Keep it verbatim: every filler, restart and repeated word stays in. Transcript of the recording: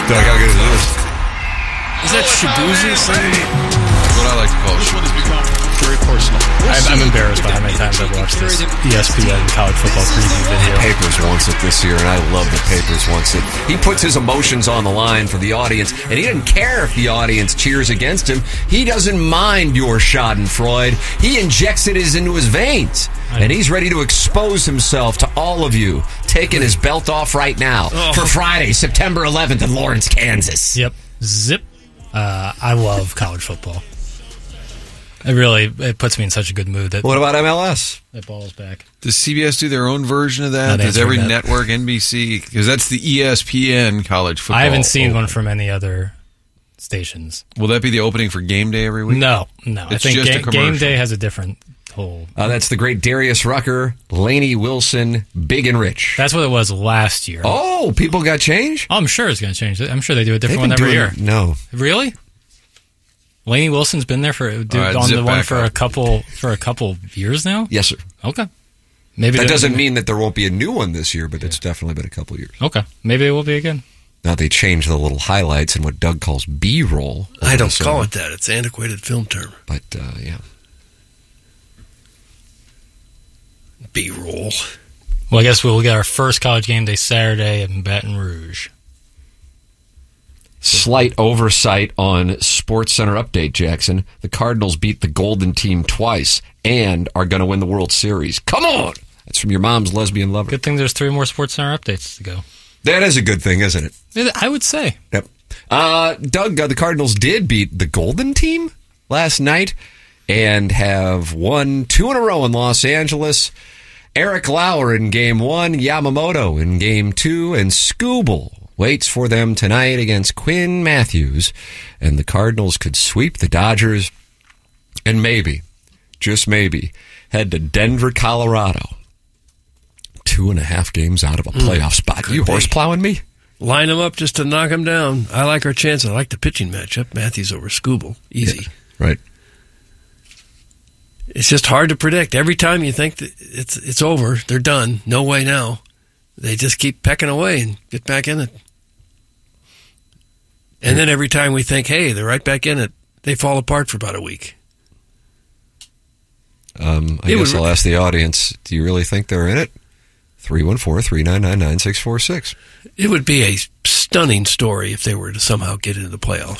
Doug, how good is this? Is that Shabuzi singing? What I like to call it. This one has become very personal. I'm, I'm embarrassed by how many times I've watched this E S P N college football preview video. Papers wants it this year, and I love the Papers wants it. He puts his emotions on the line for the audience, and he doesn't care if the audience cheers against him. He doesn't mind your schadenfreude. He injects it into his veins, and he's ready to expose himself to all of you, taking his belt off right now oh. for Friday, September eleventh in Lawrence, Kansas. Yep. Zip. Uh, I love college football. It really it puts me in such a good mood. That what about M L S? That ball's back. Does C B S do their own version of that? No, Does every that. network, N B C? Because that's the E S P N college football. I haven't seen open. one from any other stations. Will that be the opening for game day every week? No, no. It's I think just ga- a commercial. game day has a different whole. Uh, that's the great Darius Rucker, Laney Wilson, Big and Rich. That's what it was last year. Oh, people got change? Oh, I'm sure it's going to change. I'm sure they do a different They've one every year. It, no. Really? Laney Wilson's been there for dude, right, on the one for up. a couple for a couple years now? Yes, sir. Okay. Maybe that doesn't mean that there won't be a new one this year, but yeah. It's definitely been a couple years. Okay. Maybe it will be again. Now they changed the little highlights and what Doug calls B-roll. I don't call it that. It's an antiquated film term. But, uh, yeah. B-roll. Well, I guess we'll get our first college game day Saturday in Baton Rouge. Slight oversight on SportsCenter update, Jackson. The Cardinals beat the Golden Team twice and are going to win the World Series. Come on! That's from your mom's lesbian lover. Good thing there's three more SportsCenter updates to go. That is a good thing, isn't it? I would say. Yep. Uh, Doug, uh, the Cardinals did beat the Golden Team last night and have won two in a row in Los Angeles. Eric Lauer in game one, Yamamoto in game two, and Skubal waits for them tonight against Quinn Matthews. And the Cardinals could sweep the Dodgers and maybe, just maybe, head to Denver, Colorado. Two and a half games out of a playoff mm, spot. You horse plowing me? Line them up just to knock them down. I like our chances. I like the pitching matchup. Matthews over Skubal. Easy. Yeah, right. It's just hard to predict. Every time you think that it's it's over, they're done, no way now, they just keep pecking away and get back in it. And then every time we think, hey, they're right back in it, they fall apart for about a week. Um, I it guess would, I'll ask the audience, do you really think they're in it? three one four, three nine nine, nine six four six. It would be a stunning story if they were to somehow get into the playoffs.